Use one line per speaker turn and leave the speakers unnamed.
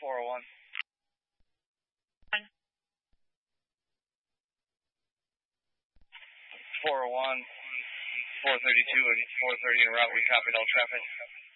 401. 401, 432 and 430 en route. We copied all traffic.